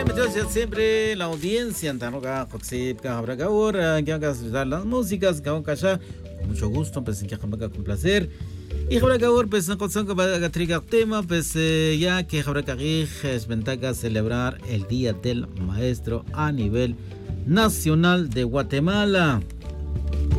Entonces siempre la audiencia Antaroga, Joxip, Cabragabor, que haga disfrutar las músicas, que hagan callar, con mucho gusto, pues en que jamás con placer. Y Cabragabor, pues en cosa que va a trigar tema, pues ya que Cabragabor es ventaja celebrar el Día del Maestro a nivel nacional de Guatemala.